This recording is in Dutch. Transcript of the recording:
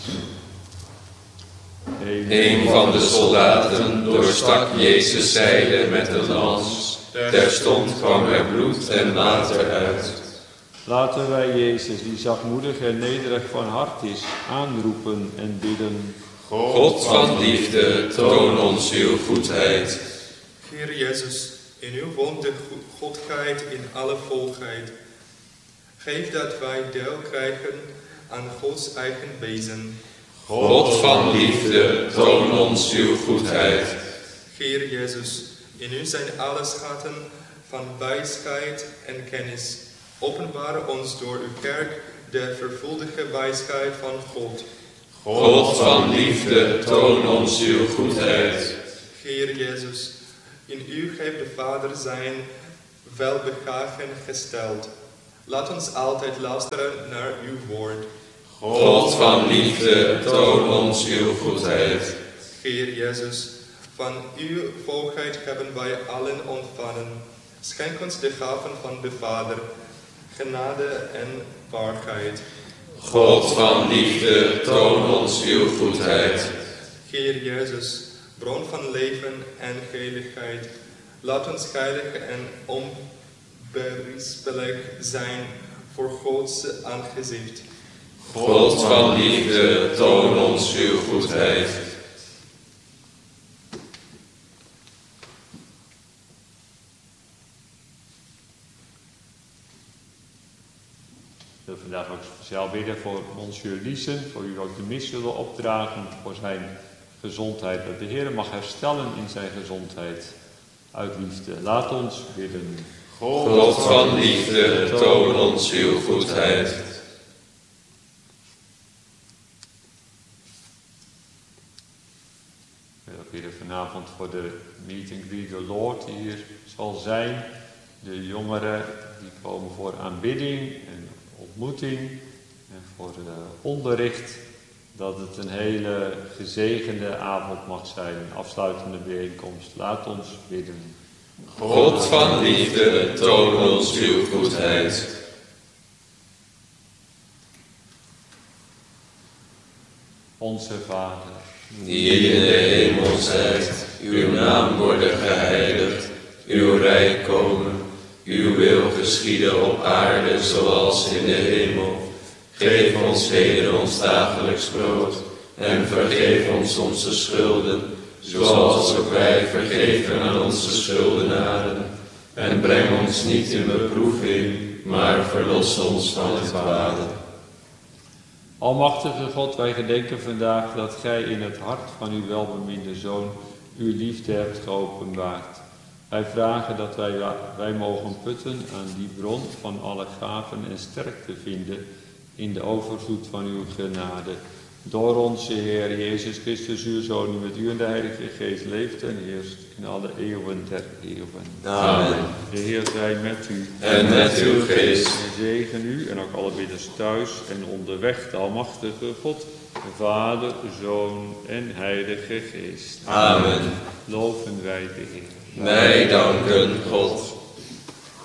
Een van de soldaten doorstak Jezus' zijde met een lans. Terstond kwam er bloed en water uit. Laten wij Jezus, die zachtmoedig en nederig van hart is, aanroepen en bidden. God van liefde, toon ons uw goedheid. Heer Jezus, in u woont de godheid in alle volheid. Geef dat wij deel krijgen aan Gods eigen wezen. God van liefde, toon ons uw goedheid. Heer Jezus, in u zijn alle schatten van wijsheid en kennis. Openbaar ons door uw kerk de vervuldige wijsheid van God. God van liefde, toon ons uw goedheid. Heer Jezus, in u heeft de Vader zijn welbehagen gesteld. Laat ons altijd luisteren naar uw woord. God van liefde, toon ons uw goedheid. Heer Jezus, van uw volheid hebben wij allen ontvangen. Schenk ons de gaven van de Vader, genade en waarheid. God van liefde, toon ons uw goedheid. Heer Jezus, bron van leven en heiligheid, laat ons heilig en onberispelijk zijn voor Gods aangezicht. God van liefde, toon ons uw goedheid. Ik wil vandaag ook speciaal bidden voor monsieur Liesen, voor u ook de mis zullen opdragen, voor zijn gezondheid. Dat de Heer mag herstellen in zijn gezondheid uit liefde. Laat ons bidden. God van liefde, toon ons uw goedheid. Ik wil ook bidden vanavond voor de meet and greet the Lord die hier zal zijn. De jongeren die komen voor aanbidding en ontmoeting en voor onderricht. Dat het een hele gezegende avond mag zijn, een afsluitende bijeenkomst. Laat ons bidden. God van liefde, toon ons uw goedheid. Onze Vader, die in de hemel zijt, uw naam worden geheiligd, uw rijk komen, uw wil geschieden op aarde zoals in de hemel. Geef ons heden ons dagelijks brood en vergeef ons onze schulden, zoals ook wij vergeven aan onze schuldenaren. En breng ons niet in beproeving, maar verlos ons van het kwade. Almachtige God, wij gedenken vandaag dat gij in het hart van uw welbeminde Zoon uw liefde hebt geopenbaard. Wij vragen dat wij mogen putten aan die bron van alle gaven en sterkte vinden in de overvloed van uw genade. Door onze Heer Jezus Christus, uw Zoon, die met u en de Heilige Geest leeft en heerst in alle eeuwen der eeuwen. Amen. De Heer zij met u. En met uw geest. En zegen u en ook alle bidders thuis en onderweg de almachtige God, Vader, Zoon en Heilige Geest. Amen. Loven wij de Heer. Wij danken God.